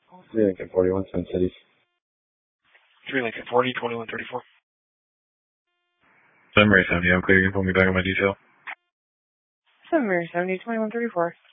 Lincoln 41, Twin Cities. 3 Lincoln 40, 2134. Summary 70, I'm clear. You can pull me back on my detail. Summary 70, 2134.